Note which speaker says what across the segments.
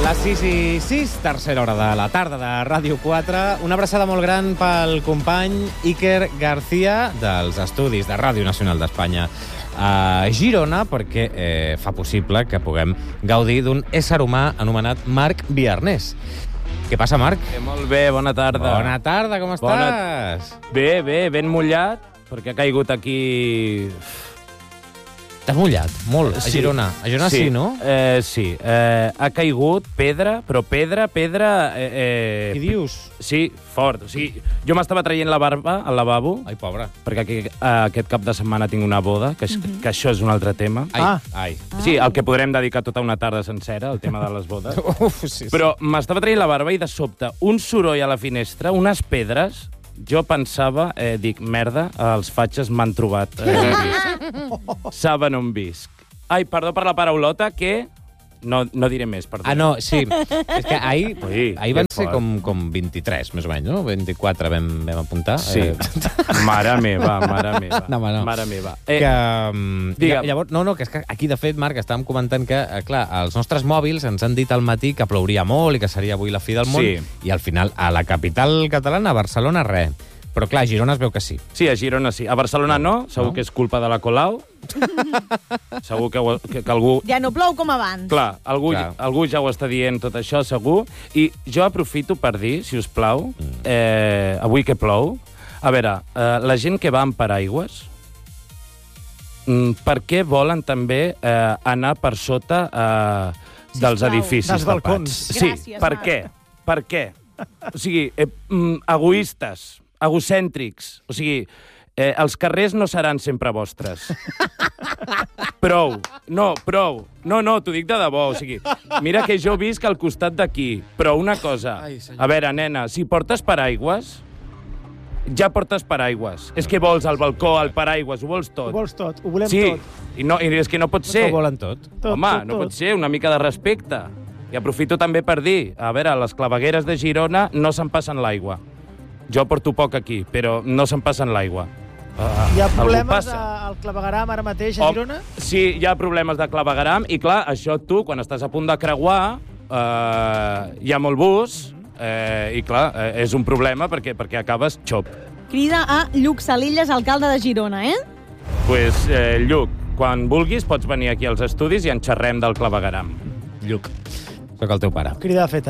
Speaker 1: Les 6:06, tercera hora de la tarda de Ràdio 4. Una abraçada molt gran pel company Iker García dels estudis de Ràdio Nacional d'Espanya a Girona, perquè fa possible que puguem gaudir d'un ésser humà anomenat Marc Biarnés. Què passa, Marc?
Speaker 2: Molt bé, bona tarda.
Speaker 1: Bona tarda, com estàs?
Speaker 2: Bé, ben mullat, perquè ha caigut aquí...
Speaker 1: T'has mullat? Molt, a Girona. A Girona sí, no?
Speaker 2: Sí. Ha caigut pedra, però pedra...
Speaker 1: Què dius?
Speaker 2: Sí, fort. O sigui, jo m'estava traient la barba al lavabo.
Speaker 1: Ai, pobra.
Speaker 2: Perquè aquest cap de setmana tinc una boda, que això és un altre tema.
Speaker 1: Ai.
Speaker 2: Sí, al que podrem dedicar tota una tarda sencera, el tema de les bodes.
Speaker 1: Sí.
Speaker 2: Però m'estava traient la barba i de sobte un soroll a la finestra, unes pedres... Jo pensava, dic, merda, els fatxes m'han trobat. Saben on visc. Ai, perdó per la paraulota, que... No diré més, perdó.
Speaker 1: No, sí. És que ahir van ser
Speaker 2: fort.
Speaker 1: com 23, més o menys, no? 24 vam apuntar.
Speaker 2: Sí. Mare meva.
Speaker 1: No.
Speaker 2: Mare meva.
Speaker 1: Llavors, que és que aquí, de fet, Marc, estàvem comentant que, clar, els nostres mòbils ens han dit al matí que plouria molt i que seria avui la fi del món, i al final, a la capital catalana, a Barcelona, res. Però, clar, a Girona es veu que sí.
Speaker 2: Sí, a Girona sí. A Barcelona no, segur que és culpa de la Colau. Segur que algú...
Speaker 3: Ja no plou com abans.
Speaker 2: Clar, algú ja ho està dient tot això, segur. I jo aprofito per dir, si us plau, avui que plou, a veure, la gent que va amb paraigües, per què volen també anar per sota dels edificis?
Speaker 4: Dels balcons.
Speaker 2: Sí,
Speaker 3: Gràcies,
Speaker 2: per
Speaker 3: Marc.
Speaker 2: què? Per què? O sigui, egoistes, egocèntrics, o sigui, els carrers no seran sempre vostres. Prou. No, t'ho dic de debò, o sigui, mira que jo visc al costat d'aquí, però una cosa, a veure, nena, si portes paraigües, ja portes paraigües. És que vols el balcó, el paraigües, ho vols tot.
Speaker 4: Ho vols tot, ho volem
Speaker 2: Sí,
Speaker 4: tot.
Speaker 2: i és que no pot ser.
Speaker 1: Ho volen tot.
Speaker 2: Home, no pot ser, una mica de respecte. I aprofito també per dir, a veure, les clavegueres de Girona no se'n passen l'aigua. Jo porto poc aquí, però no se'n passen l'aigua.
Speaker 4: Hi ha problemes al clavegueram ara mateix a Girona?
Speaker 2: Sí, hi ha problemes de clavegueram, i clar, això tu, quan estàs a punt de creuar, hi ha molt bus, i clar, és un problema perquè acabes xop.
Speaker 3: Crida a Lluc Salillas, alcalde de Girona,
Speaker 2: Pues, Lluc, quan vulguis pots venir aquí als estudis i en xerrem del clavegueram.
Speaker 1: Lluc, sóc el teu pare.
Speaker 4: Crida feta.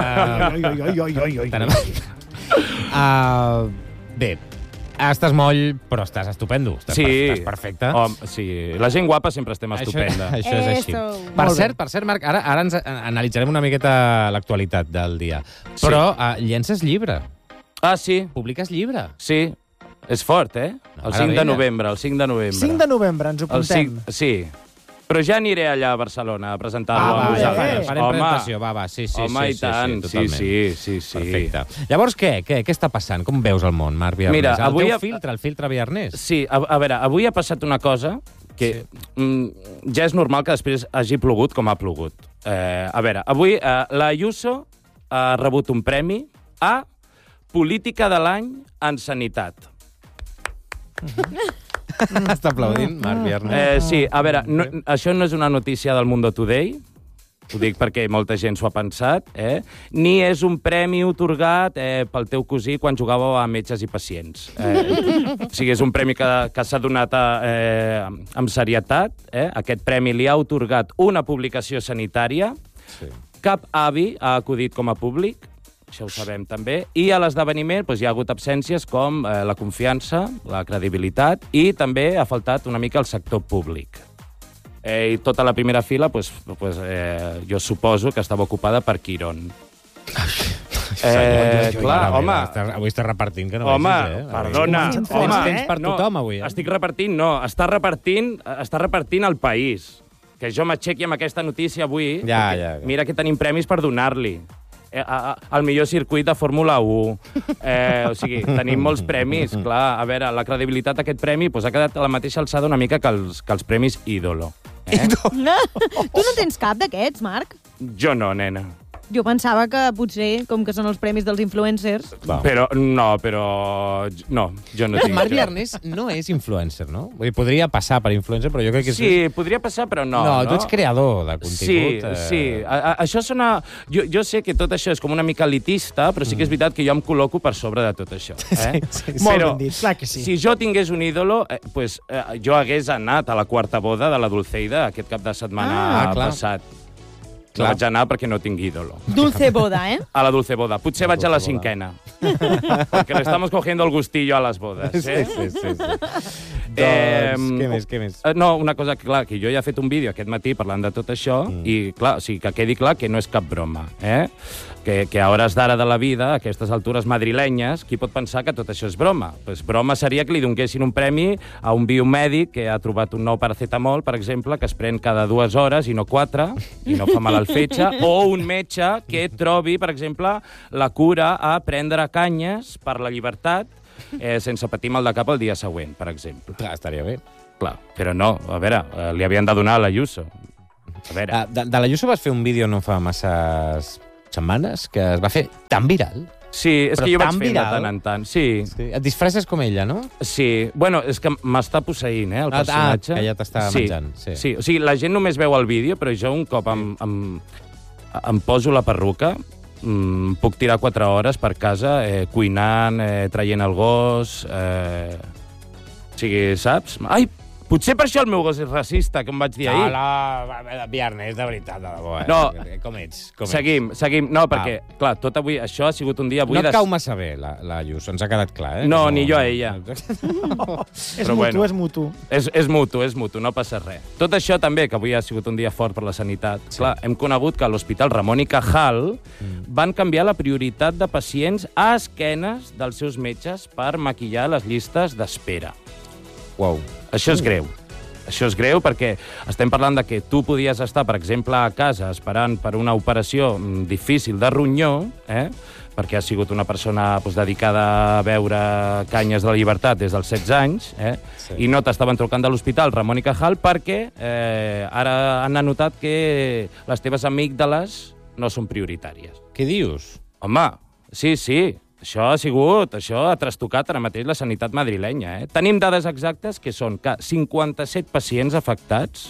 Speaker 1: Bé, estàs moll, però estàs estupendo. Estàs perfecte.
Speaker 2: Sí, la gent guapa sempre estem estupenda.
Speaker 1: Això és així. Per cert, Marc, ara ens analitzarem una miqueta l'actualitat del dia. Però llences llibre.
Speaker 2: Ah, sí?
Speaker 1: Publiques llibre.
Speaker 2: Sí. És fort, el 5 de novembre, 5 de novembre.
Speaker 4: Ens ho apuntem.
Speaker 2: Sí. Però ja aniré allà a Barcelona a presentar-lo amb vosaltres.
Speaker 1: Farem presentació, sí.
Speaker 2: Home, i tant, sí.
Speaker 1: Perfecte. Llavors, què està passant? Com veus el món, Marc Biarnés?
Speaker 2: Mira, avui...
Speaker 1: El filtre Biarnés.
Speaker 2: Sí, a veure, avui ha passat una cosa que ja és normal que després hagi plogut com ha plogut. A veure, avui la Ayuso ha rebut un premi a Política de l'any en Sanitat.
Speaker 1: Està aplaudint, Marc Biarnés.
Speaker 2: Sí, a veure, això no és una notícia del Mundo Today, ho dic perquè molta gent s'ho ha pensat, ni és un premi otorgat pel teu cosí quan jugàveu a Metges i Pacients. O sigui, és un premi que s'ha donat amb serietat. Aquest premi li ha otorgat una publicació sanitària. Cap avi ha acudit com a públic, això ho sabem també, i a l'esdeveniment hi ha hagut absències com la confiança, la credibilitat, i també ha faltat una mica el sector públic. I tota la primera fila, jo suposo que estava ocupada per Quirón. Clar, home...
Speaker 1: Avui estàs repartint, que no
Speaker 2: home,
Speaker 1: vegis,
Speaker 2: perdona.
Speaker 1: Tens per tothom, avui.
Speaker 2: Estic repartint, no. Està repartint el país. Que jo m'aixequi amb aquesta notícia avui.
Speaker 1: Ja.
Speaker 2: Mira que tenim premis per donar-li. El millor circuit de Fórmula 1. O sigui, tenim molts premis, clar. A veure, la credibilitat d'aquest premi ha quedat a la mateixa alçada una mica que els premis Ídolo.
Speaker 3: Tu no tens cap d'aquests, Marc?
Speaker 2: Jo no, nena.
Speaker 3: Jo pensava que potser, com que són els premis dels influencers...
Speaker 2: Però, no, jo no tinc...
Speaker 1: Marc Ernest no és influencer, no? Vull dir, podria passar per influencer, però jo crec que...
Speaker 2: Sí, podria passar, però no.
Speaker 1: No, tu ets creador de contingut.
Speaker 2: Sí. Això sona... Jo sé que tot això és com una mica elitista, però sí que és veritat que jo em col·loco per sobre de tot això.
Speaker 1: Sí.
Speaker 4: Molt ben dit, clar que sí.
Speaker 2: Si jo tingués un ídolo, jo hagués anat a la quarta boda de la Dulceida aquest cap de setmana passat. No vaig anar perquè no tinc ídolo.
Speaker 3: Dulce boda, eh?
Speaker 2: A la dulce boda. Potser vaig a la cinquena. Perquè le estamos cogiendo el gustillo a les bodes.
Speaker 1: Sí. Doncs, què més?
Speaker 2: No, una cosa que, clar, que jo ja he fet un vídeo aquest matí parlant de tot això i, clar, o sigui, que quedi clar que no és cap broma, que a hores d'ara de la vida, a aquestes altures madrilenyes, qui pot pensar que tot això és broma? Pues broma seria que li donguessin un premi a un biomèdic que ha trobat un nou paracetamol, per exemple, que es pren cada 2 hores i no 4, i no fa mal al fetge, o un metge que trobi, per exemple, la cura a prendre canyes per la llibertat sense patir mal de cap el dia següent, per exemple.
Speaker 1: Clar, estaria bé.
Speaker 2: Clar, però no, a veure, li havien de donar a l'Ayuso. A veure...
Speaker 1: De l'Ayuso vas fer un vídeo no fa masses setmanes que es va fer tan viral.
Speaker 2: Sí, és que jo vaig fent de
Speaker 1: viral.
Speaker 2: tant en tant. Sí.
Speaker 1: Et disfresses com ella, no?
Speaker 2: Sí. Bueno, és que m'està posseint, el personatge.
Speaker 1: Que ja t'està menjant.
Speaker 2: Sí. O sigui, la gent només veu el vídeo, però jo un cop em poso la perruca, puc tirar 4 hores per casa cuinant, traient el gos... O sigui, saps? Ai, potser per això el meu gos és racista, que em vaig dir ahir.
Speaker 1: Hola, viernes, de veritat, de debò.
Speaker 2: No.
Speaker 1: Com ets?
Speaker 2: Seguim. No, perquè, clar, tot avui... Això ha sigut un dia...
Speaker 1: No et cau massa bé, la Ayuso, ens ha quedat clar,
Speaker 2: No, ni jo a ella.
Speaker 4: És mutu.
Speaker 2: És mutu, no passa res. Tot això també, que avui ha sigut un dia fort per la sanitat. Sí. Clar, hem conegut que a l'Hospital Ramón i Cajal van canviar la prioritat de pacients a esquenes dels seus metges per maquillar les llistes d'espera.
Speaker 1: Uau.
Speaker 2: Això és greu. Això és greu perquè estem parlant de que tu podies estar, per exemple, a casa esperant per una operació difícil de ronyó, perquè has sigut una persona dedicada a veure canyes de la llibertat des dels 16 anys, i no t'estaven trucant de l'Hospital Ramón y Cajal perquè ara han anotat que les teves amígdales no són prioritàries.
Speaker 1: Què dius?
Speaker 2: Home, sí. Això ha trastocat ara mateix la sanitat madrilenya. Tenim dades exactes que són que 57 pacients afectats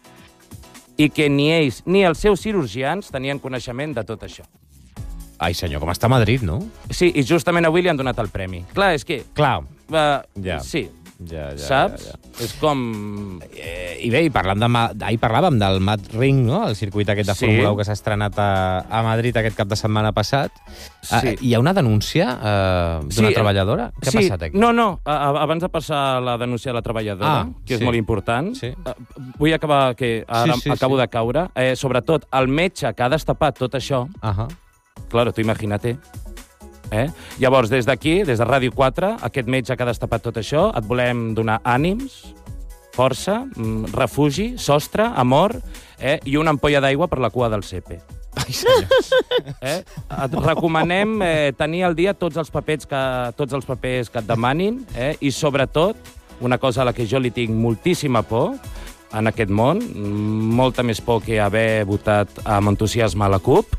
Speaker 2: i que ni ells ni els seus cirurgians tenien coneixement de tot això.
Speaker 1: Ai, senyor, com està Madrid, no?
Speaker 2: Sí, i justament avui li han donat el premi. Clar, és que...
Speaker 1: Clar.
Speaker 2: Ja. Sí.
Speaker 1: Ja,
Speaker 2: saps? Ja. És com...
Speaker 1: I bé, ahir parlàvem del Mad Ring, no? El circuit aquest de Fórmula 1 que s'ha estrenat a Madrid aquest cap de setmana passat.
Speaker 2: Sí.
Speaker 1: Hi ha una denúncia d'una treballadora? Què ha passat aquí?
Speaker 2: No. Abans de passar la denúncia de la treballadora, que és molt important, vull acabar, que ara acabo de caure, sobretot el metge que ha destapat tot això, claro, tu imagina't. Llavors, des d'aquí, des de Ràdio 4, aquest metge que ha destapat tot això, et volem donar ànims, força, refugi, sostre, amor i una ampolla d'aigua per la cua del CEPE.
Speaker 1: Ai, senyors.
Speaker 2: Et recomanem tenir al dia tots els papers que et demanin i, sobretot, una cosa a la que jo li tinc moltíssima por en aquest món, molta més por que haver votat amb entusiasme a la CUP,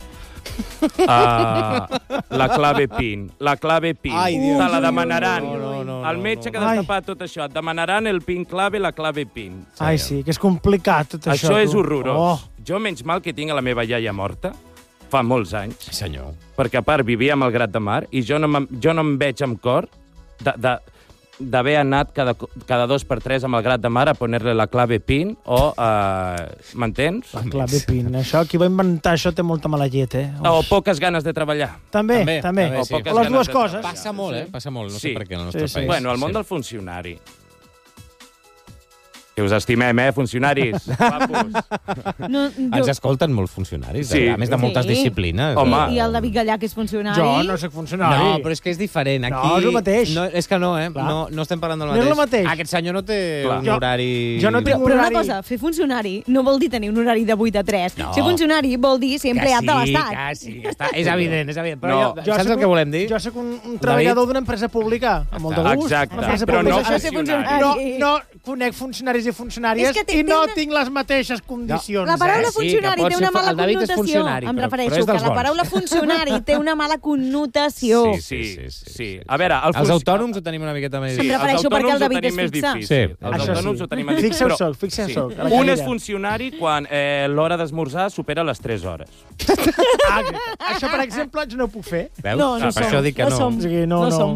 Speaker 2: la clave PIN. La clave PIN.
Speaker 1: Ai, Dios.
Speaker 2: Te la demanaran.
Speaker 1: No,
Speaker 2: el metge que ha destapat tot això. Et demanaran el PIN clave, la clave PIN.
Speaker 4: Ai, sí, que és complicat tot això.
Speaker 2: Això és horrorós. Jo, menys mal que tinc a la meva iaia morta, fa molts anys.
Speaker 1: Senyor.
Speaker 2: Perquè, a part, vivia amb el Grat de Mar i jo no em veig amb cor d'haver anat cada 2 per 3 amb el Grat de Mar a poner-li la clave PIN o... M'entens?
Speaker 4: La clave PIN. Això, qui va inventar això té molta mala llet,
Speaker 2: O poques ganes de treballar.
Speaker 4: També.
Speaker 1: Sí.
Speaker 4: O les dues coses.
Speaker 1: Passa molt, Passa molt. No sé per què en el nostre país.
Speaker 2: Bueno, el món del funcionari. Que us estimem, funcionaris. Guapos.
Speaker 1: Ens escolten molts funcionaris, a més de moltes disciplines.
Speaker 2: Home.
Speaker 3: I el David Gallà, que és funcionari.
Speaker 4: Jo no soc funcionari.
Speaker 1: No, però és que és diferent. Aquí...
Speaker 4: No, és el mateix.
Speaker 1: No, és que no, no estem parlant del mateix.
Speaker 4: No és el mateix.
Speaker 1: Aquest senyor no té un horari...
Speaker 4: Jo no tinc
Speaker 3: Però una cosa, fer funcionari no vol dir tenir un horari de 8 a 3.
Speaker 1: No.
Speaker 3: Ser funcionari vol dir ser empleat de l'Estat.
Speaker 1: Sí, és evident, Però
Speaker 2: No.
Speaker 1: saps el que volem dir?
Speaker 4: Jo soc un treballador d'una empresa pública, amb molt de gust.
Speaker 2: Exacte.
Speaker 4: Una empresa
Speaker 2: Però
Speaker 4: pública.
Speaker 2: no
Speaker 3: Això és ser funcionari.
Speaker 4: No conec funcionaris funcionaris i funcionàries
Speaker 3: És que
Speaker 4: i no tinc les mateixes condicions.
Speaker 3: La paraula
Speaker 1: Sí,
Speaker 3: funcionari
Speaker 1: que pot
Speaker 3: té
Speaker 1: ser
Speaker 3: una mala
Speaker 1: el David és
Speaker 3: connotació.
Speaker 1: funcionari,
Speaker 3: Em
Speaker 1: però
Speaker 3: refereixo
Speaker 1: és
Speaker 3: que
Speaker 1: dels
Speaker 3: la
Speaker 1: bons.
Speaker 3: paraula funcionari té una mala connotació.
Speaker 2: Sí. A veure,
Speaker 1: Els autònoms ho tenim una miqueta més...
Speaker 3: Em refereixo perquè el David és fixa.
Speaker 1: Sí,
Speaker 2: Els
Speaker 4: això
Speaker 2: autònoms
Speaker 4: sí.
Speaker 2: ho tenim més difícil.
Speaker 4: Fixeu
Speaker 2: però-
Speaker 4: soc, fixeu soc. a la
Speaker 2: Un
Speaker 4: cadira.
Speaker 2: és funcionari quan l'hora d'esmorzar supera les 3 hores.
Speaker 4: Això, per exemple, jo no ho puc fer.
Speaker 1: Veus?
Speaker 3: No, no
Speaker 1: per
Speaker 3: som.
Speaker 1: això dic que
Speaker 3: No
Speaker 1: no.
Speaker 3: som.
Speaker 4: O sigui, no.
Speaker 3: som.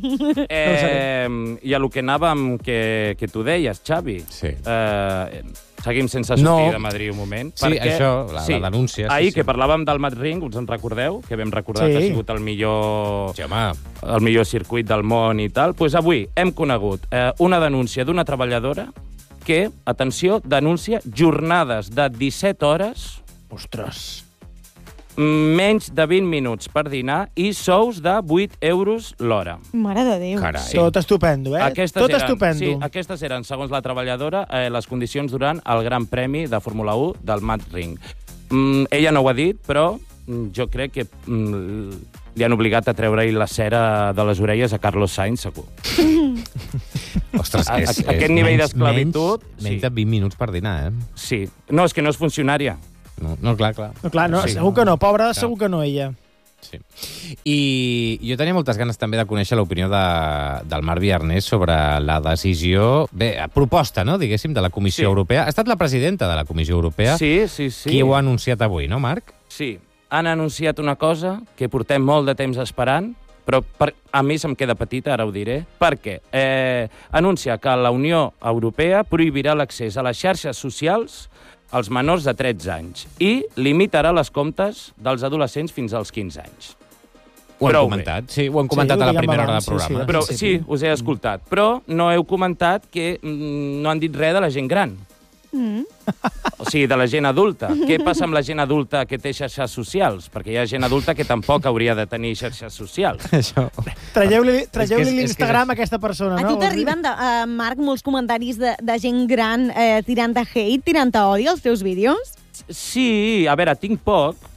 Speaker 2: I a lo que anàvem, que tu deies, Xavi,
Speaker 1: Sí.
Speaker 2: seguim sense sortir
Speaker 1: No.
Speaker 2: de Madrid un moment.
Speaker 1: Sí, això, la denúncia, sí,
Speaker 2: Ahir,
Speaker 1: sí.
Speaker 2: que parlàvem del Mat Ring, us en recordeu? Que vam recordar
Speaker 4: Sí.
Speaker 2: que ha sigut el millor
Speaker 1: Sí, home,
Speaker 2: circuit del món i tal. Doncs avui hem conegut una denúncia d'una treballadora que, atenció, denuncia jornades de 17 hores,
Speaker 4: Ostres.
Speaker 2: menys de 20 minuts per dinar i sous de 8 euros l'hora.
Speaker 3: Mare de Déu.
Speaker 1: carai.
Speaker 4: Sí. Tot estupendo, eh? Tot estupendo.
Speaker 2: Sí, aquestes eren, segons la treballadora, les condicions durant el Gran Premi de Fórmula 1 del Mat Ring. Ella no ho ha dit, però jo crec que li han obligat a treure-hi la cera de les orelles a Carlos Sainz, segur.
Speaker 1: Ostres,
Speaker 2: Aquest nivell d'esclavitud,
Speaker 1: Menys
Speaker 2: sí.
Speaker 1: de 20 minuts per dinar, eh?
Speaker 2: Sí. No, és que no és funcionària.
Speaker 1: No, clar.
Speaker 4: No, clar, no,
Speaker 2: Sí.
Speaker 4: segur que no. Pobra, segur que no, ella.
Speaker 1: Sí. I jo tenia moltes ganes també de conèixer l'opinió del Marc Viarnés sobre la decisió, proposta, no, diguéssim, de la Comissió
Speaker 2: Sí.
Speaker 1: Europea. Ha estat la presidenta de la Comissió Europea
Speaker 2: Sí.
Speaker 1: qui ho ha anunciat avui, no, Marc?
Speaker 2: Sí. Han anunciat una cosa que portem molt de temps esperant, però a mi se'm queda petita, ara ho diré, perquè anuncia que la Unió Europea prohibirà l'accés a les xarxes socials als menors de 13 anys i limitarà les comptes dels adolescents fins als 15 anys.
Speaker 1: Ho hem
Speaker 2: Prou
Speaker 1: comentat, sí, ho hem comentat
Speaker 4: Sí, ho
Speaker 1: a la
Speaker 4: diguem
Speaker 1: primera hora
Speaker 4: abans,
Speaker 1: del
Speaker 4: sí,
Speaker 1: programa.
Speaker 2: Però
Speaker 4: principi.
Speaker 2: sí, us he escoltat. Però no heu comentat que no han dit res de la gent gran. O sigui, de la gent adulta. Què passa amb la gent adulta que té xarxes socials? Perquè hi ha gent adulta que tampoc hauria de tenir xarxes socials.
Speaker 1: Això...
Speaker 4: Traieu-li
Speaker 1: És que és-
Speaker 4: l'Instagram a aquesta persona,
Speaker 3: A
Speaker 4: no?
Speaker 3: tu t'arriben, Marc, molts comentaris de gent gran tirant de hate, tirant d'odi als teus vídeos?
Speaker 2: Sí, a veure, tinc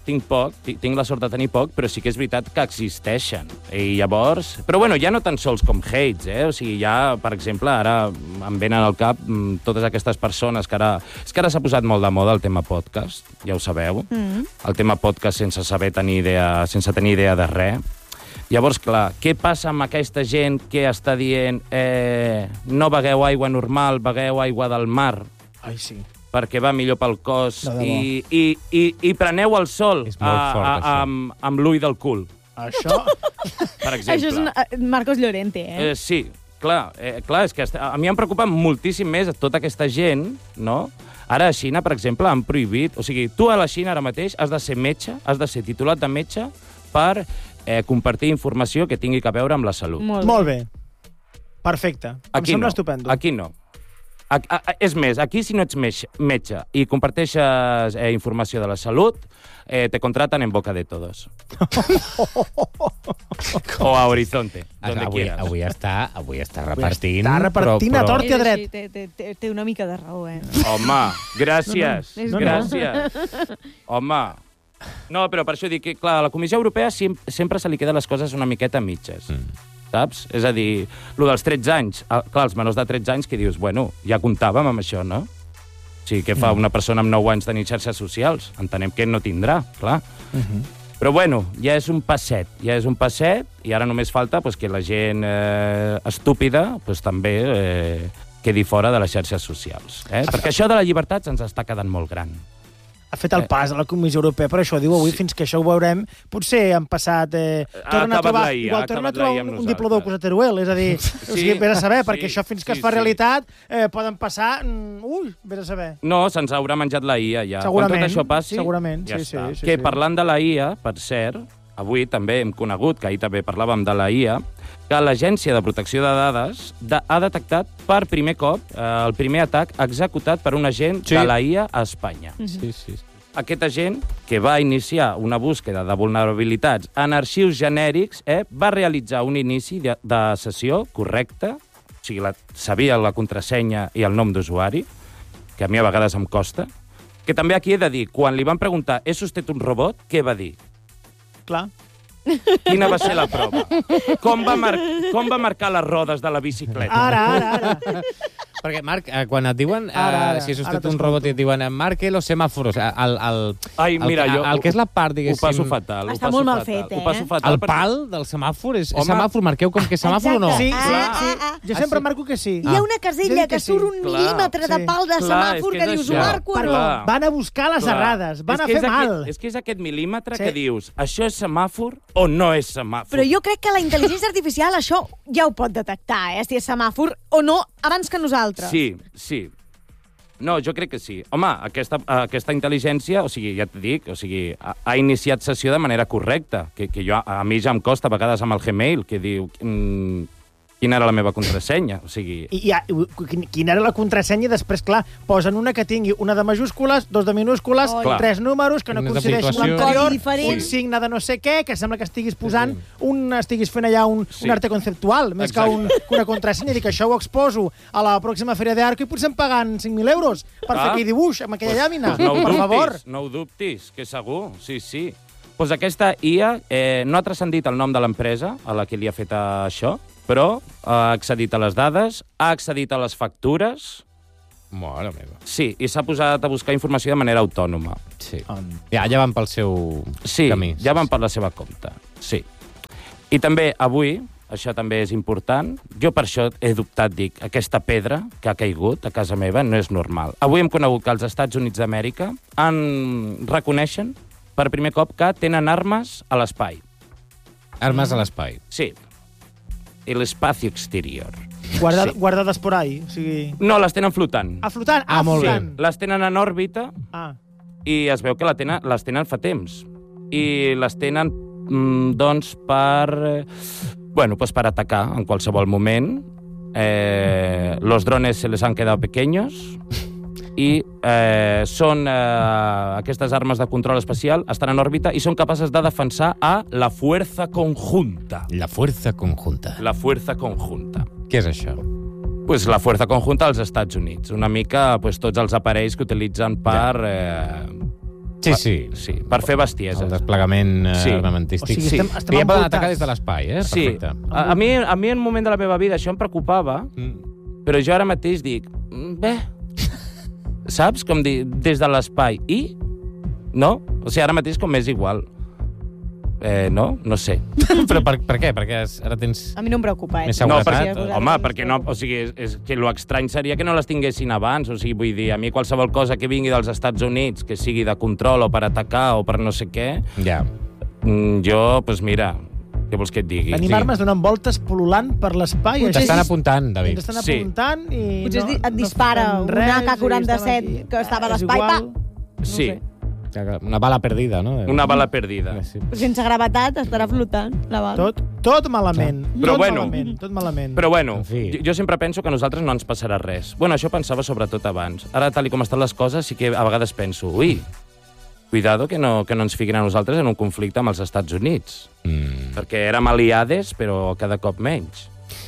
Speaker 2: la sort de tenir poc, però sí que és veritat que existeixen. I llavors... Però bueno, ja no tan sols com hates, O sigui, ja, per exemple, ara em venen al cap totes aquestes persones que ara... És que ara s'ha posat molt de moda el tema podcast, ja ho sabeu. El tema podcast sense tenir idea de res. Llavors, clar, què passa amb aquesta gent que està dient no begueu aigua normal, begueu aigua del mar,
Speaker 4: Ai, sí.
Speaker 2: perquè va millor pel cos,
Speaker 4: De debò.
Speaker 2: i preneu el sol
Speaker 1: És molt fort, això.
Speaker 2: amb l'ull del cul,
Speaker 4: Això...
Speaker 2: per exemple.
Speaker 3: Això és Marcos Llorente,
Speaker 2: Sí, clar, és que a mi em preocupa moltíssim més tota aquesta gent, no? Ara a Xina, per exemple, han prohibit... O sigui, tu a la Xina ara mateix has de ser metge, has de ser titulat de metge per compartir informació que tingui a veure amb la salut.
Speaker 4: Molt bé. Perfecte. Em sembla estupendo.
Speaker 2: Aquí no. És més, aquí si no ets metge i comparteixes informació de la salut, te contratan en Boca de Todos. O a Horizonte, donde quieras.
Speaker 1: Avui està repartint...
Speaker 4: Està repartint a tort i a dret.
Speaker 3: Té una mica de raó,
Speaker 2: Home, gràcies,
Speaker 3: No, no.
Speaker 2: gràcies. Home, no, però per això dic que, clar, a la Comissió Europea sempre se li queden les coses una miqueta mitges. Saps? És a dir, el dels 13 anys, clar, els menors de 13 anys que dius, bueno, ja comptàvem amb això, no? O sigui, què fa una persona amb 9 anys tenir xarxes socials? Entenem que no tindrà, clar. Però bueno, ja és un passet, i ara només falta pues, que la gent estúpida pues, també quedi fora de les xarxes socials. Perquè això de la llibertat ens està quedant molt gran.
Speaker 4: Ha fet el pas a la Comissió Europea, però això ho diu avui, fins que això ho veurem. Potser han passat... tornen a trobar, igual tornen a trobar un diplodocus a Teruel, és a dir, o sigui, vés a saber, perquè això fins que es fa realitat poden passar... Vés a saber.
Speaker 2: No, se'ns haurà menjat la IA ja.
Speaker 4: Segurament,
Speaker 2: quan tot això passi,
Speaker 4: segurament,
Speaker 2: ja
Speaker 4: sí,
Speaker 2: està.
Speaker 4: sí,
Speaker 2: Que
Speaker 4: sí.
Speaker 2: parlant de la IA, per cert, avui també hem conegut, que ahir també parlàvem de la IA, que l'Agència de Protecció de Dades ha detectat per primer cop el primer atac executat per un agent de la IA a Espanya.
Speaker 1: Sí.
Speaker 2: Aquest agent, que va iniciar una búsqueda de vulnerabilitats en arxius genèrics, va realitzar un inici de sessió correcte, o sigui, sabia la contrasenya i el nom d'usuari, que a mi a vegades em costa, que també aquí he de dir, quan li van preguntar «És usted un robot?», què va dir?
Speaker 4: Clar.
Speaker 2: Quina va ser la prova? Com va marcar les rodes de la bicicleta?
Speaker 4: Ara.
Speaker 1: Perquè, Marc, quan et diuen, si has estat un robot i et diuen marque los semàforos, el que és la part, diguéssim...
Speaker 2: Ho passo fatal.
Speaker 3: Està molt mal fet, eh?
Speaker 1: El pal del semàfor és semàfor, marqueu com que és semàfor o no?
Speaker 4: Sí. Jo sempre marco que sí.
Speaker 3: Hi ha una casella que surt un mil·límetre de pal de semàfor que dius, ho marco o no?
Speaker 4: Van a buscar les errades, van a fer mal.
Speaker 2: És que és aquest mil·límetre que dius, això és semàfor o no és semàfor?
Speaker 3: Però jo crec que la intel·ligència artificial això ja ho pot detectar, si és semàfor o no, abans que nosaltres.
Speaker 2: Sí. No, jo crec que sí. Home, aquesta intel·ligència, o sigui, ja et dic, ha iniciat sessió de manera correcta, que a mi ja em costa a vegades amb el Gmail, que diu... Quina era la meva contrasenya? O sigui...
Speaker 4: Quina era la contrasenya? I després, clar, posen una que tingui una de majúscules, dos de minúscules, 3 números, que no coincideixin l'anterior, un signe de no sé què, que sembla que estiguis posant estiguis fent allà un arte conceptual, més que una contrasenya. Dic, això ho exposo a la pròxima Fèria d'Arco i potser em paguen 5.000 euros per fer aquell dibuix amb aquella llàmina. Per favor.
Speaker 2: No ho dubtis, que segur, sí. Doncs aquesta IA no ha transcendit el nom de l'empresa a la que li ha fet això, però ha accedit a les dades, ha accedit a les factures...
Speaker 1: Mare meva.
Speaker 2: Sí, i s'ha posat a buscar informació de manera autònoma.
Speaker 1: Sí. Ja van pel seu camí.
Speaker 2: Sí, ja van per la seva compte. Sí. I també avui, això també és important, jo per això he dubtat, dic, aquesta pedra que ha caigut a casa meva no és normal. Avui hem conegut que els Estats Units d'Amèrica reconeixen per primer cop que tenen armes a l'espai.
Speaker 1: Armes a l'espai.
Speaker 2: Sí. El espacio exterior.
Speaker 4: Guardades por ahí, o sigui...
Speaker 2: No, les tenen flotant.
Speaker 4: Flotant?
Speaker 1: Molt bé.
Speaker 2: Les tenen en òrbita i es veu que les tenen fa temps. I les tenen, doncs, per atacar en qualsevol moment. Los drones se les han quedado pequeños i són aquestes armes de control espacial, estan en òrbita i són capaces de defensar a la Fuerza Conjunta.
Speaker 1: La Fuerza Conjunta.
Speaker 2: La Fuerza Conjunta.
Speaker 1: Què és això?
Speaker 2: Pues la Fuerza Conjunta als Estats Units. Una mica tots els aparells que utilitzen per...
Speaker 1: Sí,
Speaker 2: per fer bestieses.
Speaker 1: El desplegament armamentístic.
Speaker 4: O sigui, estem
Speaker 1: ja poden atacar des de l'espai,
Speaker 2: Sí. A mi en un moment de la meva vida això em preocupava, però jo ara mateix dic, saps? Com dir, des de l'espai. I? No? O sigui, ara mateix com és igual. No sé.
Speaker 1: Però per què? Perquè ara tens...
Speaker 3: A mi no em preocupa,
Speaker 1: més seguretat.
Speaker 2: Perquè no, o sigui, és que l'estrany seria que no les tinguessin abans. O sigui, vull dir, a mi qualsevol cosa que vingui dels Estats Units, que sigui de control o per atacar o per no sé què, jo, doncs mira... Què vols que et digui?
Speaker 4: Tenim armes donant voltes pol·lulant per l'espai.
Speaker 1: T'estan apuntant, David.
Speaker 4: T'estan apuntant i...
Speaker 3: Potser et dispara un AK-47 que estava a l'espai,
Speaker 2: Sí.
Speaker 1: Una bala perdida, no?
Speaker 2: Una bala perdida.
Speaker 3: Sense gravetat estarà flotant la bala.
Speaker 4: Tot malament.
Speaker 2: Tot
Speaker 4: malament.
Speaker 2: Però bueno, jo sempre penso que a nosaltres no ens passarà res. Bueno, això pensava sobretot abans. Ara, tal com estan les coses, sí que a vegades penso, cuidado que no ens fiquin a nosaltres en un conflicte amb els Estats Units. Perquè érem aliades, però cada cop menys.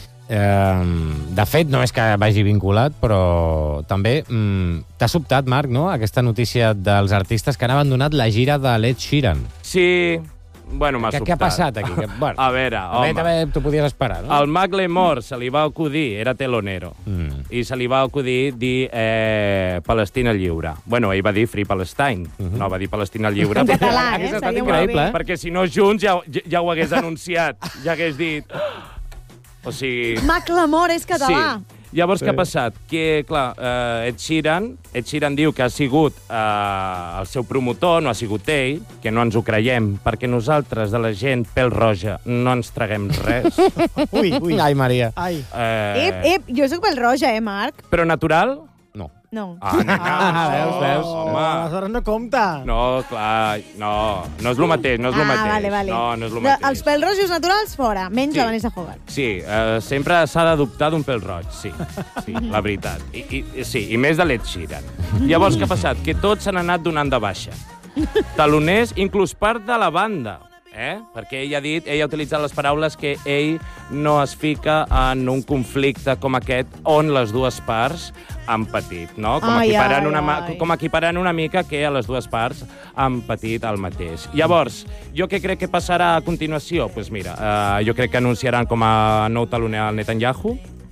Speaker 1: De fet, no és que vagi vinculat, però també t'ha sobtat, Marc, no?, aquesta notícia dels artistes que han abandonat la gira de l'Ed Sheeran.
Speaker 2: Sí, bueno, m'ha sobtat.
Speaker 1: Què ha passat aquí?
Speaker 2: A veure, home...
Speaker 1: T'ho podies esperar, no?
Speaker 2: Al Macklemore se li va acudir, era telonero, i se li va acudir dir Palestina lliure. Bueno, ell va dir Free Palestine, no va dir Palestina lliure.
Speaker 3: En català,
Speaker 1: Hauria estat increïble,
Speaker 2: perquè si no junts ja ho hagués anunciat, ja hagués dit... O sigui...
Speaker 3: Macklemore és català.
Speaker 2: Sí. Llavors, què ha passat? Que, clar, Ed Sheeran diu que ha sigut el seu promotor, no ha sigut ell, que no ens ho creiem, perquè nosaltres, de la gent pèl-roja, no ens traguem res.
Speaker 4: Ui.
Speaker 1: Ai, Maria.
Speaker 4: Ai.
Speaker 3: Jo soc pèl-roja, Marc?
Speaker 2: Però natural?
Speaker 3: No.
Speaker 1: Veus?
Speaker 2: Home.
Speaker 4: Aleshores no compta.
Speaker 2: No, clar, no és el mateix, no és el mateix.
Speaker 3: Vale.
Speaker 2: No és el mateix.
Speaker 3: Els pèl-rojos naturals, fora, menys la Vanessa Hogarth.
Speaker 2: Sí, sempre s'ha d'adoptar d'un pèl-roig, sí, la veritat. I més de l'Ed Sheeran. Llavors, què ha passat? Que tots s'han anat donant de baixa. Taloners, inclús part de la banda. Perquè ell ha utilitzat les paraules que ell no es fica en un conflicte com aquest on les dues parts han patit, no? Com equiparant una mica que a les dues parts han patit el mateix. Llavors, jo què crec que passarà a continuació? Doncs mira, jo crec que anunciaran com a nou taloner al Netanyahu,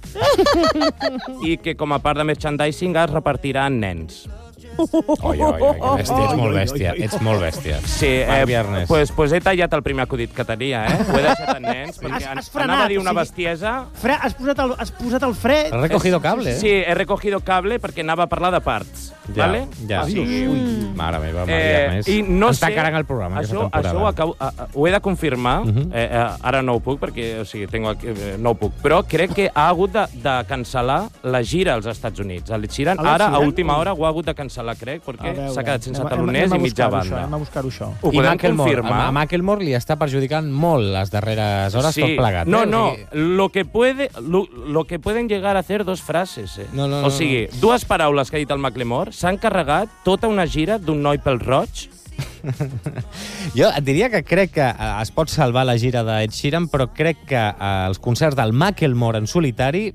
Speaker 2: i que com a part de merchandising es repartirà en nens.
Speaker 1: Oi, que bèstia, ets molt bèstia, ets molt bèstia.
Speaker 2: Sí, pues he tallat el primer acudit que tenia, Ho he deixat en nens, perquè anava a dir una bestiesa.
Speaker 4: Has posat el fre...
Speaker 1: Has recogido cable,
Speaker 2: Sí, he recogido cable perquè anava a parlar de parts. ¿vale?
Speaker 1: Ja.
Speaker 2: Sí.
Speaker 1: Mare meva, Viernes.
Speaker 2: I no sé...
Speaker 1: Està carant el programa, aquesta temporada.
Speaker 2: Ho he de confirmar, ara no ho puc, perquè no ho puc, però crec que ha hagut de cancel·lar la gira als Estats Units. El Sheeran, ara, a última hora, ho ha hagut de cancel·lar, crec, perquè s'ha quedat sense taloners i mitja banda.
Speaker 4: Anem a buscar-ho, això.
Speaker 2: Ho podem confirmar.
Speaker 1: A Macklemore li està perjudicant molt les darreres hores tot plegat.
Speaker 2: No, lo que pueden llegar a hacer dos frases. O sigui, dues paraules que ha dit el Macklemore s'han carregat tota una gira d'un noi pel roig.
Speaker 1: Jo et diria que crec que es pot salvar la gira d'Ed Sheeran, però crec que els concerts del Macklemore en solitari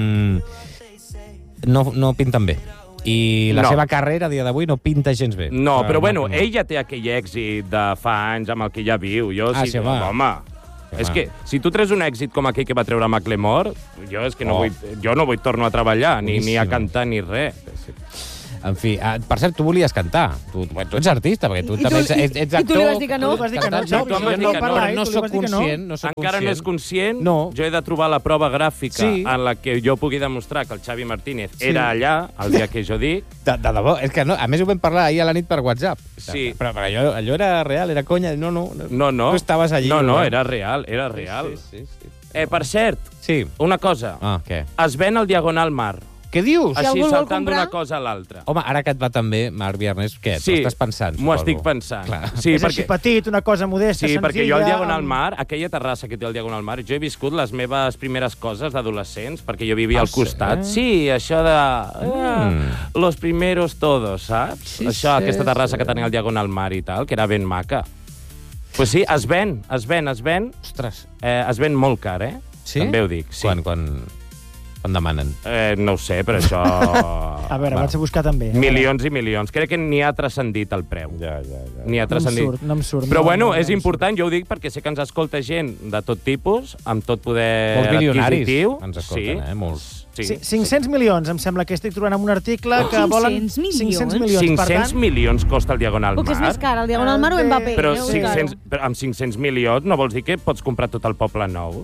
Speaker 1: no pinten bé. I la seva carrera a dia d'avui no pinta gens bé.
Speaker 2: No, però bueno, ella té aquell èxit de fa anys amb el que ja viu. Home, és que si tu treus un èxit com aquell que va treure Macklemore, jo no vull tornar a treballar, ni a cantar, ni res.
Speaker 1: En fi, per cert, tu volies cantar. Tu ets artista, perquè tu també ets actor.
Speaker 3: I tu li vas dir que no?
Speaker 1: No soc conscient.
Speaker 2: Encara no és conscient. Jo he de trobar la prova gràfica en la que jo pugui demostrar que el Xavi Martínez era allà el dia que jo dic.
Speaker 1: De debò, és que a més ho vam parlar ahir a la nit per WhatsApp.
Speaker 2: Sí.
Speaker 1: Però allò era real, era conya. No. Tu estaves allí.
Speaker 2: No, era real.
Speaker 1: Sí.
Speaker 2: Per cert, una cosa.
Speaker 1: Què?
Speaker 2: Es ven al Diagonal Mar.
Speaker 1: Què dius?
Speaker 2: Així, saltant d'una cosa a l'altra.
Speaker 1: Home, ara que et va també, Marc Viernes, què?
Speaker 2: Sí,
Speaker 1: t'ho estàs pensant,
Speaker 2: m'ho estic pensant.
Speaker 4: Sí, és així petit, una cosa modesta,
Speaker 2: senzilla. Sí, perquè jo al Diagonal
Speaker 4: amb...
Speaker 2: Mar, aquella terrassa que té al Diagonal Mar, jo he viscut les meves primeres coses d'adolescents, perquè jo vivia al costat. Sí, això de... los primeros todos, saps? Això, aquesta terrassa que tenia al Diagonal Mar i tal, que era ben maca. Pues sí, es ven.
Speaker 1: Ostres.
Speaker 2: Es ven molt car,
Speaker 1: Sí?
Speaker 2: També ho dic, sí.
Speaker 1: Quan demanen?
Speaker 2: No ho sé, però això...
Speaker 4: A veure, vaig a buscar també.
Speaker 2: Milions i milions. Crec que ni ha transcendit el preu.
Speaker 1: Ja.
Speaker 2: Ni ha transcendit.
Speaker 4: No em surt.
Speaker 2: Però bueno, és important, jo ho dic perquè sé que ens escolta gent de tot tipus, amb tot poder
Speaker 1: molts milionaris
Speaker 2: adquisitiu.
Speaker 1: Ens escolten, molts.
Speaker 4: Sí, 500 milions, em sembla que estic trobant en un article que volen...
Speaker 3: 500
Speaker 4: milions.
Speaker 2: 500 milions costa el Diagonal Mar.
Speaker 3: Puc és més car, el Diagonal Mar o Mbappé?
Speaker 2: Però amb 500 milions no vols dir que pots comprar tot el Poble Nou?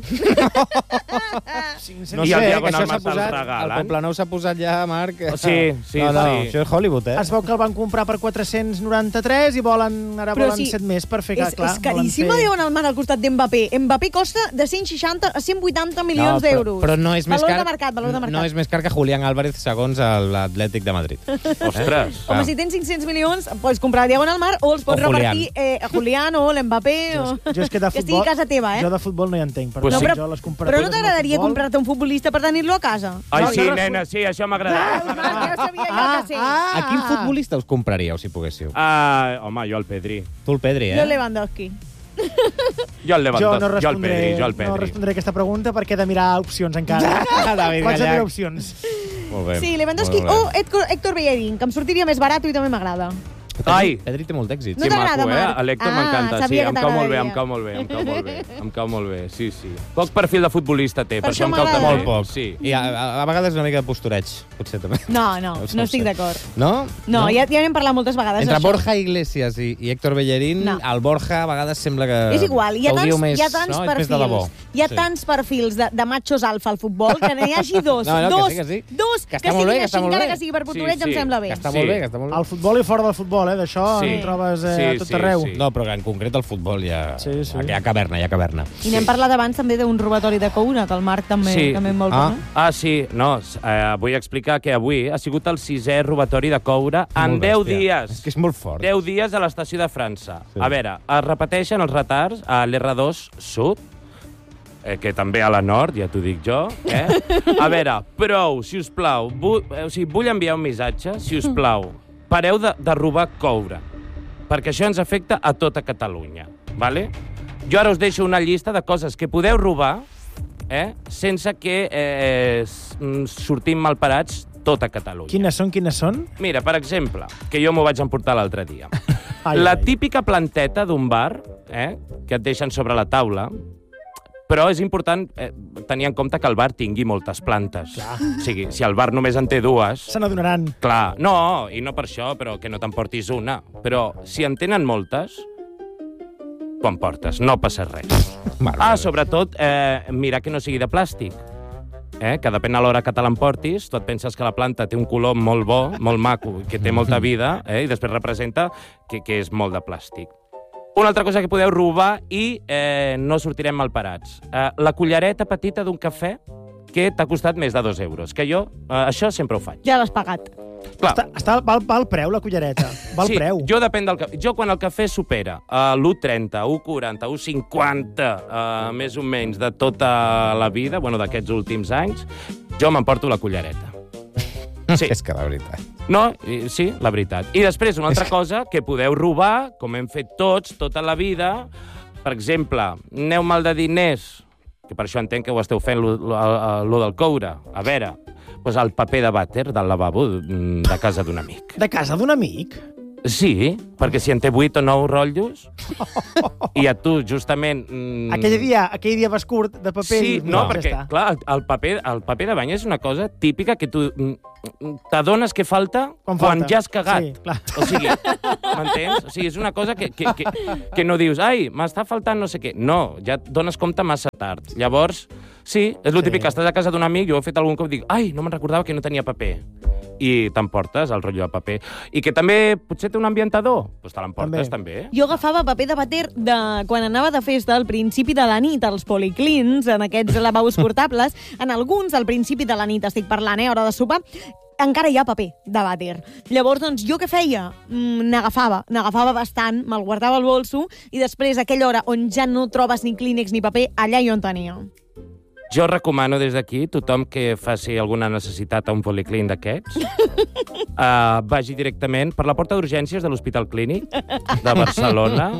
Speaker 1: No sé, que això s'ha posat... El Poble Nou s'ha posat ja, Marc...
Speaker 2: Sí.
Speaker 1: No, això és Hollywood,
Speaker 4: Es veu que el van comprar per 493 i ara volen 7 més per fer clar.
Speaker 3: És caríssim el Diagonal Mar al costat d'Mbappé. Mbappé costa de 160 a 180 milions d'euros.
Speaker 1: Però no és més car...
Speaker 3: Valor de mercat.
Speaker 1: No és més car que Julián Álvarez segons l'Atlètic de Madrid.
Speaker 2: Ostres!
Speaker 3: Home, si tens 500 milions, pots comprar el Diagonal Mar o els pots repartir a Julián o l'Mbappé.
Speaker 4: Jo és que de futbol...
Speaker 3: Que estigui a casa teva,
Speaker 4: Jo de futbol no hi entenc.
Speaker 3: Però no t'agradaria comprar-te un futbolista per tenir-lo a casa?
Speaker 2: Ai, sí, nena, sí, això m'agrada.
Speaker 3: Ja ho sabia jo que sí.
Speaker 1: A quin futbolista us compraríeu, si poguéssiu?
Speaker 2: Home, jo el Pedri.
Speaker 1: Tu el Pedri,
Speaker 3: Jo el Lewandowski.
Speaker 2: Jo el Lewandowski,
Speaker 4: jo el Pedri. No respondré aquesta pregunta perquè he de mirar opcions encara.
Speaker 1: David
Speaker 4: Vaig a
Speaker 1: Gallac.
Speaker 4: mirar opcions.
Speaker 1: Molt bé.
Speaker 3: Sí, Lewandowski o Héctor Bellerín, que em sortiria més barat i també m'agrada.
Speaker 1: Pedri té molt d'èxit.
Speaker 3: No t'agrada, Marc?
Speaker 2: L'Héctor m'encanta, sí,
Speaker 3: sabia que
Speaker 2: em cau molt bé,
Speaker 3: t'agradaria.
Speaker 2: em cau molt bé, sí. Poc perfil de futbolista té, per això em cau també.
Speaker 1: Molt poc.
Speaker 2: Sí.
Speaker 1: I a vegades una mica de postureig, potser també.
Speaker 3: No estic d'acord.
Speaker 1: No?
Speaker 3: No, ja n'hem parlat moltes vegades.
Speaker 1: Entre Borja Iglesias i Héctor Bellerín, el Borja a vegades sembla que...
Speaker 3: És igual, hi ha
Speaker 1: tants
Speaker 3: perfils de machos alfa al futbol que n'hi hagi dos. Dos que siguin així, encara que sigui per postureig, em sembla bé.
Speaker 1: Que està molt bé.
Speaker 4: Al futbol i fora del futbol, d'això trobes a tot arreu.
Speaker 1: No, però que en concret el futbol hi ha caverna, I
Speaker 3: n'hem parlat abans també d'un robatori de coure, que el Marc també en vol parlar.
Speaker 2: Sí, vull explicar que avui ha sigut el 6è robatori de coure en 10 dies.
Speaker 1: És que és molt fort.
Speaker 2: 10 dies a l'estació de França. A veure, es repeteixen els retards a l'R2 Sud, que també a la nord, ja t'ho dic jo. A veure, prou, si us plau, vull enviar un missatge, si us plau, pareu de robar coure, perquè això ens afecta a tota Catalunya, vale? Jo ara us deixo una llista de coses que podeu robar sense que sortim malparats tota Catalunya.
Speaker 4: Quines són?
Speaker 2: Mira, per exemple, que jo m'ho vaig emportar l'altre dia. La típica planteta d'un bar, que et deixen sobre la taula, Però és important tenir en compte que el bar tingui moltes plantes.
Speaker 4: Clar.
Speaker 2: O sigui, si el bar només en té dues...
Speaker 4: Se n'adonaran.
Speaker 2: Clar, no, i no per això, però que no t'emportis una. Però si en tenen moltes, t'ho emportes, no passa res. Sobretot, mirar que no sigui de plàstic. Que depèn a l'hora que te l'emportis, tu et penses que la planta té un color molt bo, molt maco, que té molta vida, i després representa que és molt de plàstic. Una altra cosa que podeu robar i no sortirem malparats. La cullereta petita d'un cafè que t'ha costat més de 2 euros. Que jo, això sempre ho faig.
Speaker 3: Ja l'has pagat.
Speaker 2: Clar.
Speaker 4: Val preu, la cullereta. Val preu.
Speaker 2: Jo depèn del cafè. Jo, quan el cafè supera l'1,30, 1,40, 1,50, més o menys, de tota la vida, d'aquests últims anys, jo m'emporto la cullereta.
Speaker 1: Sí. És que la veritat.
Speaker 2: No, sí, la veritat. I després, una altra cosa que podeu robar, com hem fet tots, tota la vida, per exemple, aneu mal de diners, que per això entenc que ho esteu fent, lo del coure. A veure, doncs el paper de vàter del lavabo de casa d'un amic.
Speaker 4: De casa d'un amic?
Speaker 2: Sí, perquè si en té 8 o 9 rotllos, i a tu, justament...
Speaker 4: Aquell dia vas curt de paper...
Speaker 2: Sí, no, perquè, clar, el paper de bany és una cosa típica que tu t'adones que falta quan ja has cagat.
Speaker 4: Sí, clar.
Speaker 2: O sigui, m'entens? O sigui, és una cosa que no dius, ai, m'està faltant no sé què. No, ja et dones compte massa tard. Llavors, sí, és el típic que estàs a casa d'un amic, jo ho he fet algun cop i dic, ai, no me'n recordava que no tenia paper. I t'emportes el rotllo de paper. I que també potser té un ambientador, doncs te l'emportes també.
Speaker 3: Jo agafava paper de vàter quan anava de festa al principi de la nit, als policlins, en aquests lavabos portables. En alguns, al principi de la nit, estic parlant, hora de sopar, encara hi ha paper de vàter. Llavors, doncs, jo què feia? N'agafava bastant, me'l guardava al bolso, i després, a aquella hora on ja no trobes ni clínex ni paper, allà jo en tenia.
Speaker 2: Jo recomano des d'aquí, tothom que faci alguna necessitat a un policlín d'aquests, vagi directament per la porta d'urgències de l'Hospital Clínic de Barcelona,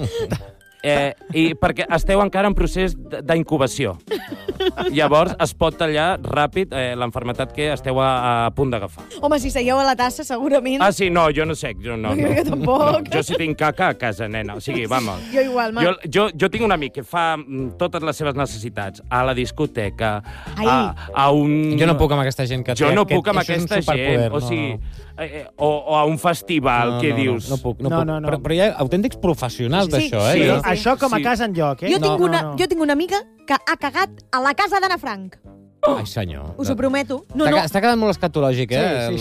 Speaker 2: i perquè esteu encara en procés d'incubació. Llavors es pot tallar ràpid l'enfermetat que esteu a punt d'agafar.
Speaker 3: Home, si seieu a la tassa, segurament...
Speaker 2: Ah, sí, no, jo no sec. Jo
Speaker 3: tampoc.
Speaker 2: Jo sí tinc caca a casa, nena. O sigui, vamos.
Speaker 3: Jo igual, Marc.
Speaker 2: Jo tinc un amic que fa totes les seves necessitats a la discoteca, a un...
Speaker 1: Jo no puc amb aquesta gent que té...
Speaker 2: Jo no puc amb aquesta gent. O sigui... O a un festival, què dius?
Speaker 1: No puc. Però hi ha autèntics professionals d'això,
Speaker 4: Sí, això com a casa enlloc,
Speaker 3: Jo tinc una amiga que ha cagat a la casa d'Anna Frank.
Speaker 1: Ai, senyor.
Speaker 3: Us ho prometo.
Speaker 1: Està quedant molt escatològic,
Speaker 4: Sí,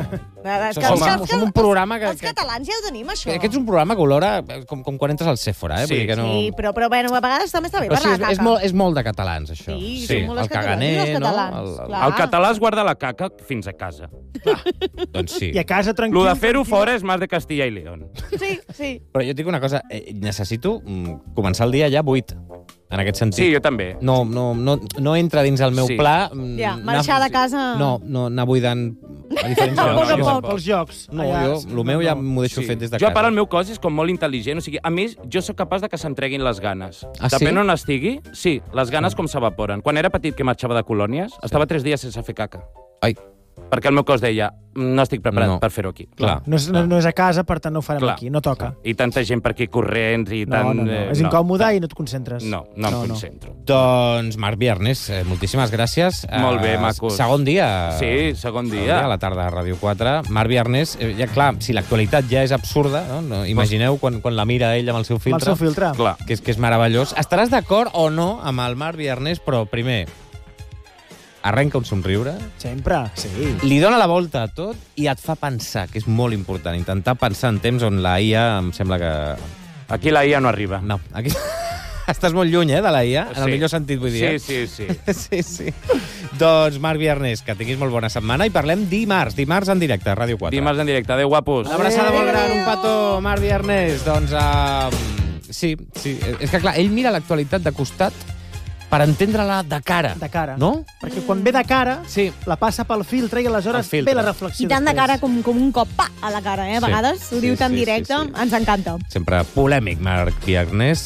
Speaker 1: Som un programa que...
Speaker 3: Els catalans ja ho tenim, això.
Speaker 1: Aquest és un programa que olora com quan entres al Sephora,
Speaker 2: Sí,
Speaker 3: però a vegades també està bé parlar de caca.
Speaker 1: És molt de catalans, això.
Speaker 3: Sí, són molt
Speaker 1: el caganer,
Speaker 3: no?
Speaker 2: El català es guarda la caca fins a casa.
Speaker 1: Doncs sí.
Speaker 4: I a casa tranquil.
Speaker 2: Lo de fer-ho fora és més de Castilla i León.
Speaker 3: Sí.
Speaker 1: Però jo et dic una cosa, necessito començar el dia ja 8. En aquest sentit.
Speaker 2: Sí, jo també.
Speaker 1: No entra dins el meu pla...
Speaker 3: Marxar de casa...
Speaker 1: No, anar buidant a diferents llocs.
Speaker 4: Pels jocs.
Speaker 1: No, jo, el meu ja m'ho deixo fet des de casa.
Speaker 2: Jo, a part, el meu cos és com molt intel·ligent. O sigui, a mi, jo sóc capaç de que se'm treguin les ganes. Depèn on estigui, sí, les ganes com s'evaporen. Quan era petit que marxava de colònies, estava 3 dies sense fer caca.
Speaker 1: Ai.
Speaker 2: Perquè el meu cos deia, no estic preparat per fer-ho aquí.
Speaker 1: Clar.
Speaker 4: No és a casa, per tant no ho farem aquí, no toca.
Speaker 2: I tanta gent per aquí corrents i tant...
Speaker 4: No. És incòmode i no et concentres.
Speaker 2: No em concentro.
Speaker 1: Doncs, Marc Viernes, moltíssimes gràcies.
Speaker 2: Molt bé, macos.
Speaker 1: Segon dia.
Speaker 2: Sí, segon dia.
Speaker 1: A la tarda de Ràdio 4. Marc Viernes, ja clar, si l'actualitat ja és absurda, no? Imagineu quan la mira ell amb el seu filtre.
Speaker 4: Amb el seu filtre.
Speaker 2: Clar.
Speaker 1: Que és meravellós. Estaràs d'acord o no amb el Marc Viernes, però primer... arrenca un somriure.
Speaker 4: Sempre, sí.
Speaker 1: Li dona la volta a tot i et fa pensar, que és molt important, intentar pensar en temps on la IA em sembla que...
Speaker 2: Aquí la IA no arriba.
Speaker 1: No, aquí... Estàs molt lluny, de la IA, en el millor sentit, vull dir.
Speaker 2: Sí.
Speaker 1: Sí. Doncs, Marc Viernes, que tinguis molt bona setmana i parlem dimarts en directe, a Ràdio 4.
Speaker 2: Dimarts en directe. Adéu, guapos.
Speaker 1: Una abraçada molt gran, un petó, Marc Viernes. Doncs, sí. És que, clar, ell mira l'actualitat de costat per entendre-la de cara.
Speaker 4: De cara.
Speaker 1: No?
Speaker 4: Perquè quan ve de cara, la passa pel filtre i aleshores ve la reflexió.
Speaker 3: I tant de cara com un cop a la cara, A vegades ho diu tan directe, ens encanta.
Speaker 1: Sempre polèmic, Marc Viernes.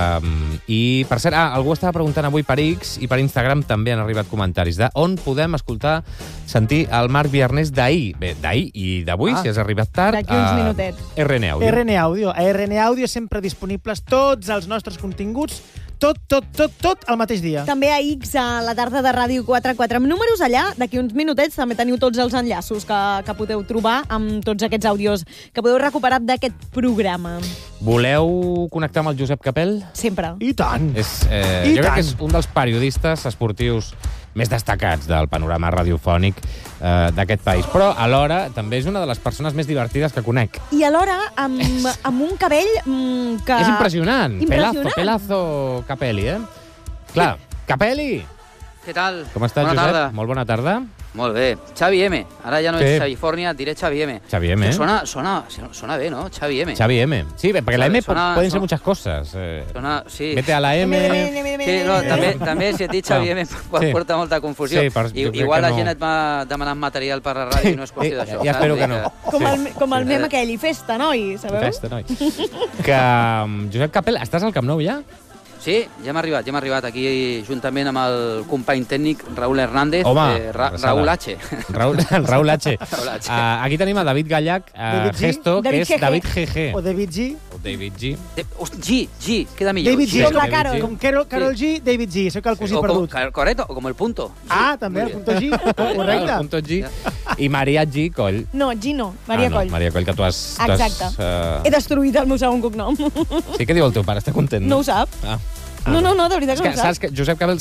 Speaker 1: I, per cert, algú estava preguntant avui per X i per Instagram també han arribat comentaris de on podem sentir el Marc Viernes d'ahir. Bé, d'ahir i d'avui, si has arribat tard.
Speaker 3: D'aquí uns minutets.
Speaker 1: RN Audio.
Speaker 4: RN Audio. A RN Audio sempre disponibles tots els nostres continguts, tot el mateix dia.
Speaker 3: També a X, a la tarda de Ràdio 4 amb números allà. D'aquí uns minutets també teniu tots els enllaços que podeu trobar amb tots aquests àudios que podeu recuperar d'aquest programa.
Speaker 1: Voleu connectar amb el Josep Capell?
Speaker 3: Sempre.
Speaker 4: I tant.
Speaker 1: Jo crec que és un dels periodistes esportius més destacats del panorama radiofònic d'aquest país. Però, alhora, també és una de les persones més divertides que conec.
Speaker 3: I alhora, amb un cabell que...
Speaker 1: És impressionant.
Speaker 3: Impressionant.
Speaker 1: Pelazo Capelli, Clar, Capelli!
Speaker 5: Què tal?
Speaker 1: Com estàs,
Speaker 5: Bona
Speaker 1: Josep?
Speaker 5: tarda.
Speaker 1: Molt bona tarda.
Speaker 5: Molt bé. Xavi M. Ara ja no
Speaker 1: Sí.
Speaker 5: és Xavi Fornia, et diré Xavi M.
Speaker 1: Xavi M.
Speaker 5: Sona bé, ¿no? Xavi M.
Speaker 1: Xavi M. Sí, porque la M
Speaker 5: Sona-
Speaker 1: pueden ser
Speaker 5: sona-
Speaker 1: muchas cosas.
Speaker 5: Sí.
Speaker 1: Vete a la M...
Speaker 5: Sí, no, també si et dic Xavi M
Speaker 1: Sí.
Speaker 5: porta molta confusió.
Speaker 1: Sí, però jo crec
Speaker 5: Igual
Speaker 1: que
Speaker 5: la
Speaker 1: no.
Speaker 5: gent et va demanant material per la ràdio i no és qüestió d'això.
Speaker 1: Ja espero que no.
Speaker 3: Com el meme aquell, i festa, noi, sabeu?
Speaker 1: Festa, noi. Que, Josep Capell, estàs al Camp Nou ja?
Speaker 5: Sí, ja hem arribat aquí juntament amb el company tècnic Raúl Hernández,
Speaker 1: Home,
Speaker 5: Raúl H.
Speaker 1: Raúl H.
Speaker 5: Raúl H.
Speaker 1: Aquí tenim a David Gallac,
Speaker 4: David G.
Speaker 1: Gesto, que
Speaker 3: David
Speaker 1: és
Speaker 3: GG.
Speaker 1: David GG.
Speaker 4: O David G.
Speaker 1: O David G.
Speaker 5: G, queda millor.
Speaker 4: David G.
Speaker 3: Com la
Speaker 1: David
Speaker 3: Carol.
Speaker 1: G.
Speaker 4: Com Carol G, David G. Soc el cosí perdut.
Speaker 5: Correcte, o com el punto.
Speaker 4: Ah, també, el punto G. Correcte.
Speaker 1: El punto G. I Maria G. Coll.
Speaker 3: No, G no, Maria Coll.
Speaker 1: Maria Coll, que tu has...
Speaker 3: Exacte. He destruït el meu segon cognom.
Speaker 1: Sí, què diu el teu pare? Està content,
Speaker 3: No ho sap.
Speaker 1: Ah.
Speaker 3: No, de veritat
Speaker 1: És
Speaker 3: que
Speaker 1: que,
Speaker 3: no ho
Speaker 1: saps
Speaker 3: sap.
Speaker 1: que Josep Capell